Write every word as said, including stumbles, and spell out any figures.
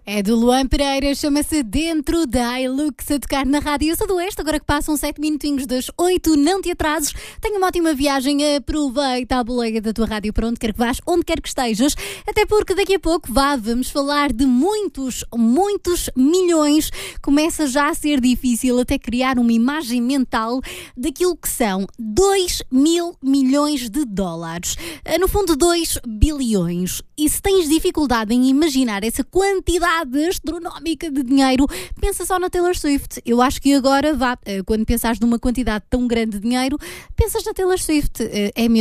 É do Luan Pereira, chama-se Dentro da iLux, a tocar na Rádio Sudoeste. Agora que passam sete minutinhos das oito, não te atrases. Tenha uma ótima viagem, aproveita a boleia da tua rádio para onde quer que vás, onde quer que estejas. Até porque daqui a pouco, vá, vamos falar de muitos, muitos milhões. Começa já a ser difícil até criar uma imagem mental daquilo que são dois mil milhões de dólares. No fundo, dois bilhões. E se tens dificuldade em imaginar essa quantidade astronómica de dinheiro, pensa só na Taylor Swift. Eu acho que agora, vá, quando pensares numa quantidade tão grande de dinheiro, pensas na Taylor Swift. É mesmo